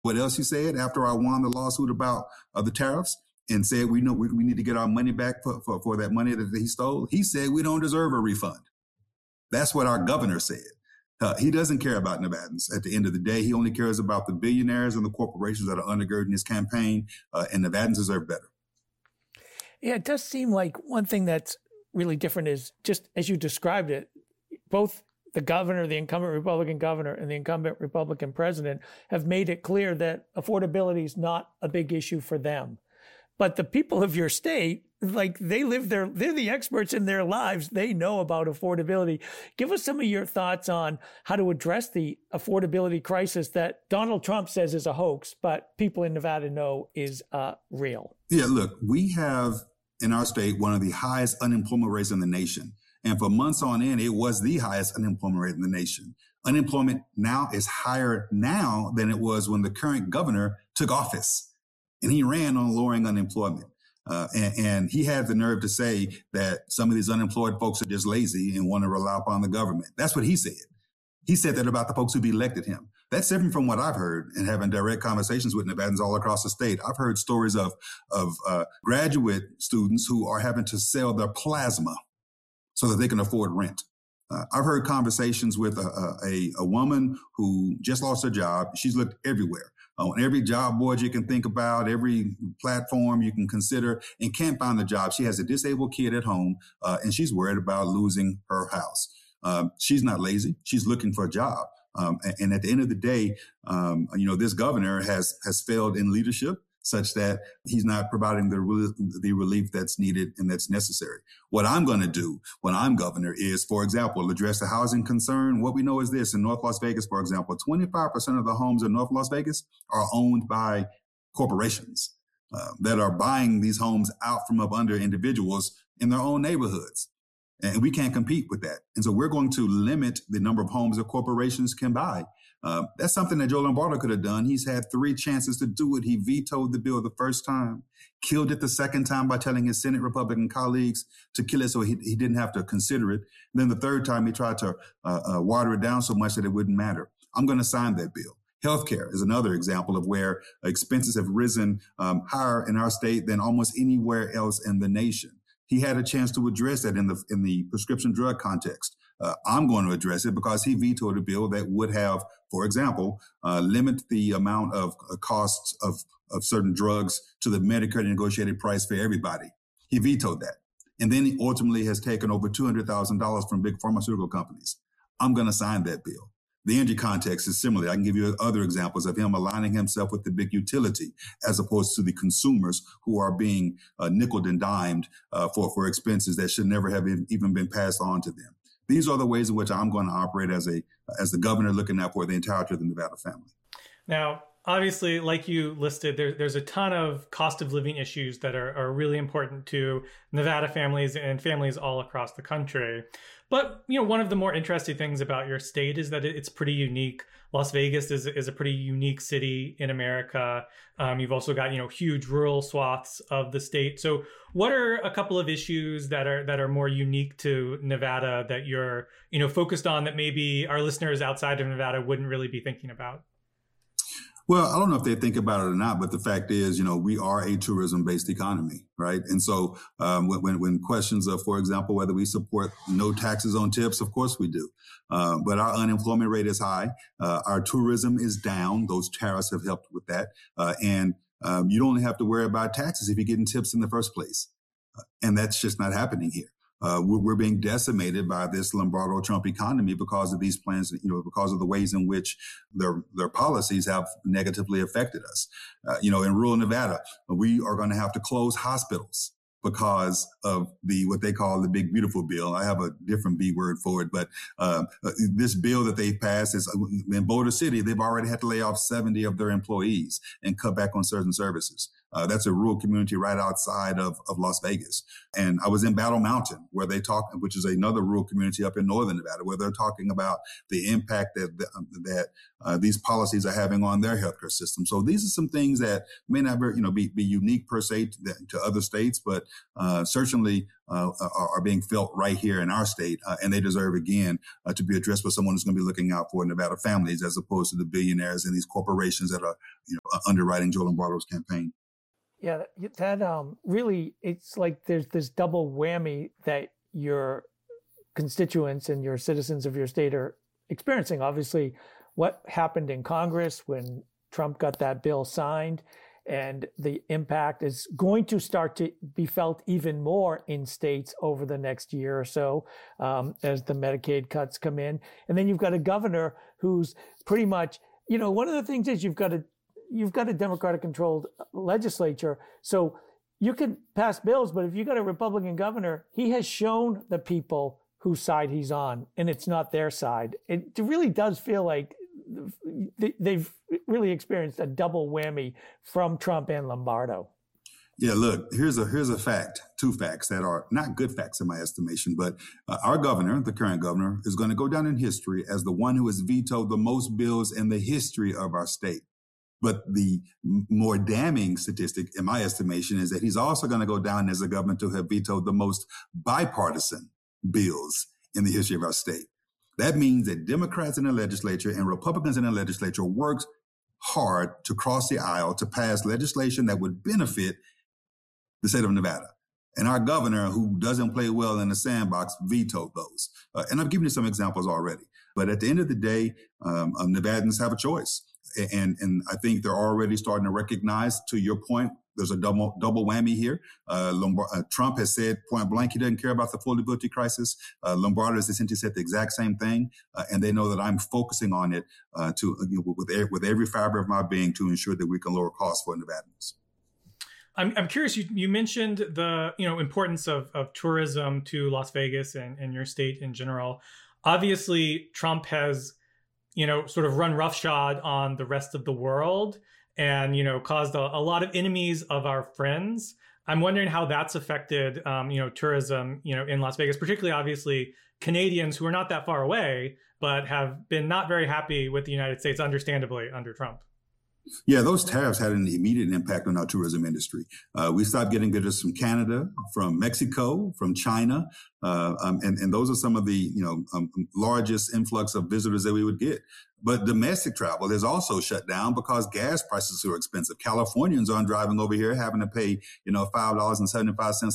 What else he said after I won the lawsuit about the tariffs and said we know we need to get our money back for that money that he stole? He said we don't deserve a refund. That's what our governor said. He doesn't care about Nevadans. At the end of the day, he only cares about the billionaires and the corporations that are undergirding his campaign, and Nevadans deserve better. Yeah, it does seem like one thing that's really different is just as you described it, both the governor, the incumbent Republican governor, and the incumbent Republican president have made it clear that affordability is not a big issue for them. But the people of your state, like they're the experts in their lives. They know about affordability. Give us some of your thoughts on how to address the affordability crisis that Donald Trump says is a hoax, but people in Nevada know is real. Yeah, look, we have in our state one of the highest unemployment rates in the nation. And for months on end, it was the highest unemployment rate in the nation. Unemployment now is higher now than it was when the current governor took office. And he ran on lowering unemployment. And he had the nerve to say that some of these unemployed folks are just lazy and want to rely upon the government. That's what he said. He said that about the folks who elected him. That's different from what I've heard and having direct conversations with Nevadans all across the state. I've heard stories of graduate students who are having to sell their plasma so that they can afford rent. I've heard conversations with a woman who just lost her job. She's looked everywhere. On every job board you can think about, every platform you can consider, and can't find a job. She has a disabled kid at home, and she's worried about losing her house. She's not lazy. She's looking for a job. And at the end of the day, this governor has failed in leadership such that he's not providing the relief that's needed and that's necessary. What I'm going to do when I'm governor is, for example, address the housing concern. What we know is this: in North Las Vegas, for example, 25% of the homes in North Las Vegas are owned by corporations that are buying these homes out from up under individuals in their own neighborhoods. And we can't compete with that. And so we're going to limit the number of homes that corporations can buy. That's something that Joe Lombardo could have done. He's had 3 chances to do it. He vetoed the bill the first time, killed it the second time by telling his Senate Republican colleagues to kill it so he didn't have to consider it. And then the third time he tried to water it down so much that it wouldn't matter. I'm going to sign that bill. Healthcare is another example of where expenses have risen higher in our state than almost anywhere else in the nation. He had a chance to address that in the prescription drug context. I'm going to address it because he vetoed a bill that would have, for example, limit the amount of costs of certain drugs to the Medicare negotiated price for everybody. He vetoed that. And then he ultimately has taken over $200,000 from big pharmaceutical companies. I'm going to sign that bill. The energy context is similar. I can give you other examples of him aligning himself with the big utility as opposed to the consumers who are being nickeled and dimed for expenses that should never have even been passed on to them. These are the ways in which I'm going to operate as the governor looking out for the entirety of the Nevada family. Now, obviously, like you listed, there's a ton of cost of living issues that are really important to Nevada families and families all across the country. But, one of the more interesting things about your state is that it's pretty unique. Las Vegas is a pretty unique city in America. You've also got, huge rural swaths of the state. So what are a couple of issues that are more unique to Nevada that you're, focused on that maybe our listeners outside of Nevada wouldn't really be thinking about? Well, I don't know if they think about it or not, but the fact is, we are a tourism-based economy, right? And so when questions of, for example, whether we support no taxes on tips, of course we do. But our unemployment rate is high. Our tourism is down. Those tariffs have helped with that. And you don't have to worry about taxes if you're getting tips in the first place. And that's just not happening here. We're being decimated by this Lombardo-Trump economy because of these plans, because of the ways in which their policies have negatively affected us. In rural Nevada, we are going to have to close hospitals because of what they call the Big Beautiful Bill. I have a different B word for it, but this bill that they passed is in Boulder City. They've already had to lay off 70 of their employees and cut back on certain services. That's a rural community right outside of Las Vegas. And I was in Battle Mountain, where they talk, which is another rural community up in northern Nevada, where they're talking about the impact that these policies are having on their healthcare system. So these are some things that may not be unique per se to other states, but certainly are being felt right here in our state, and they deserve, again, to be addressed with someone who's going to be looking out for Nevada families as opposed to the billionaires and these corporations that are underwriting Joe Lombardo's campaign. Yeah, that really, it's like there's this double whammy that your constituents and your citizens of your state are experiencing. Obviously, what happened in Congress when Trump got that bill signed, and the impact is going to start to be felt even more in states over the next year or so as the Medicaid cuts come in. And then you've got a governor who's pretty much, one of the things is you've got a Democratic-controlled legislature, so you can pass bills, but if you got a Republican governor, he has shown the people whose side he's on, and it's not their side. It really does feel like they've really experienced a double whammy from Trump and Lombardo. Yeah, look, here's a fact, two facts that are not good facts in my estimation, but our governor, the current governor, is going to go down in history as the one who has vetoed the most bills in the history of our state. But the more damning statistic, in my estimation, is that he's also going to go down as a governor to have vetoed the most bipartisan bills in the history of our state. That means that Democrats in the legislature and Republicans in the legislature worked hard to cross the aisle to pass legislation that would benefit the state of Nevada. And our governor, who doesn't play well in the sandbox, vetoed those. And I've given you some examples already. But at the end of the day, Nevadans have a choice. And I think they're already starting to recognize, to your point, there's a double whammy here. Trump has said point blank he doesn't care about the affordability crisis. Lombardo has essentially said the exact same thing, and they know that I'm focusing on it with every fiber of my being to ensure that we can lower costs for Nevadans. I'm curious. You mentioned the importance of tourism to Las Vegas and your state in general. Obviously, Trump has sort of run roughshod on the rest of the world and, caused a lot of enemies of our friends. I'm wondering how that's affected, tourism, in Las Vegas, particularly, obviously, Canadians who are not that far away, but have been not very happy with the United States, understandably, under Trump. Yeah, those tariffs had an immediate impact on our tourism industry. We stopped getting visitors from Canada, from Mexico, from China, and those are some of the largest influx of visitors that we would get. But domestic travel is also shut down because gas prices are expensive. Californians aren't driving over here having to pay $5.75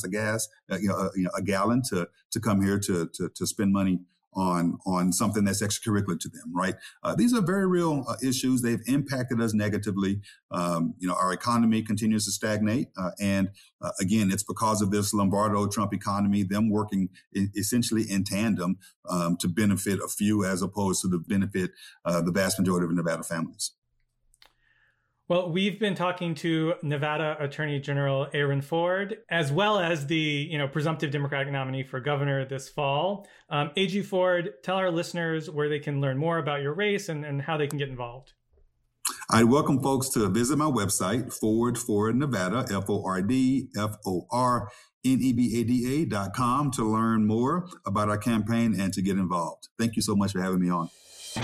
a gallon to come here to spend money on something that's extracurricular to them, right? These are very real issues. They've impacted us negatively. Our economy continues to stagnate. And again, it's because of this Lombardo-Trump economy, them working essentially in tandem to benefit a few as opposed to benefit the vast majority of Nevada families. Well, we've been talking to Nevada Attorney General Aaron Ford, as well as the presumptive Democratic nominee for governor this fall. AG Ford, tell our listeners where they can learn more about your race and how they can get involved. I welcome folks to visit my website, Ford for Nevada, FORDFORNEVADA.com, to learn more about our campaign and to get involved. Thank you so much for having me on.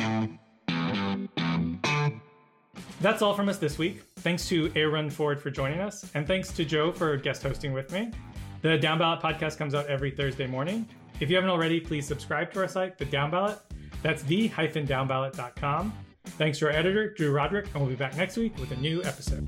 That's all from us this week. Thanks to Aaron Ford for joining us, and thanks to Joe for guest hosting with me. The Down Ballot podcast comes out every Thursday morning. If you haven't already, please subscribe to our site, The Down Ballot. That's the-downballot.com. Thanks to our editor, Drew Roderick, and we'll be back next week with a new episode.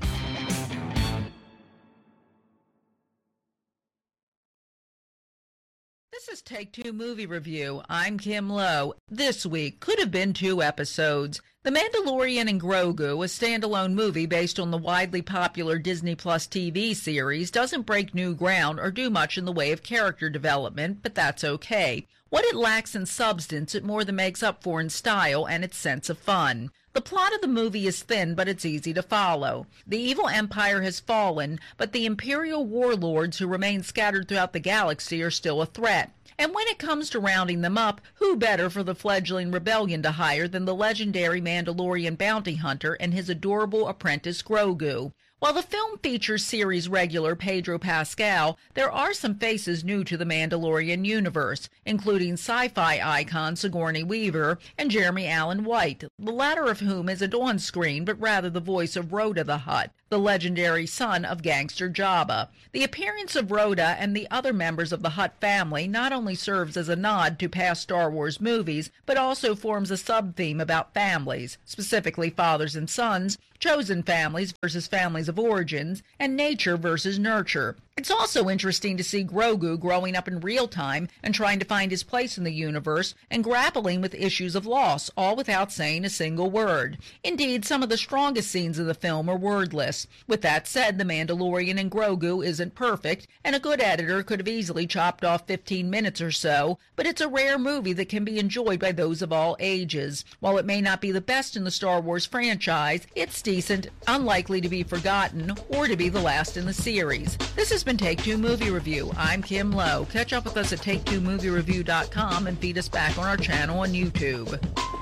This is Take Two Movie Review. I'm Kim Lowe. This week could have been 2 episodes. The Mandalorian and Grogu, a standalone movie based on the widely popular Disney Plus TV series, doesn't break new ground or do much in the way of character development, but that's okay. What it lacks in substance, it more than makes up for in style and its sense of fun. The plot of the movie is thin, but it's easy to follow. The evil empire has fallen, but the Imperial warlords who remain scattered throughout the galaxy are still a threat. And when it comes to rounding them up, who better for the fledgling rebellion to hire than the legendary Mandalorian bounty hunter and his adorable apprentice Grogu? While the film features series regular Pedro Pascal, there are some faces new to the Mandalorian universe, including sci-fi icon Sigourney Weaver and Jeremy Allen White, the latter of whom isn't on screen but rather the voice of Rhoda the Hutt, the legendary son of gangster Jabba. The appearance of Rhoda and the other members of the Hutt family not only serves as a nod to past Star Wars movies, but also forms a sub-theme about families, specifically fathers and sons, chosen families versus families of origins, and nature versus nurture. It's also interesting to see Grogu growing up in real time and trying to find his place in the universe and grappling with issues of loss, all without saying a single word. Indeed, some of the strongest scenes of the film are wordless. With that said, The Mandalorian and Grogu isn't perfect, and a good editor could have easily chopped off 15 minutes or so, but it's a rare movie that can be enjoyed by those of all ages. While it may not be the best in the Star Wars franchise, it's decent, unlikely to be forgotten, or to be the last in the series. This has been Take Two Movie Review. I'm Kim Lowe. Catch up with us at take2moviereview.com and feed us back on our channel on YouTube.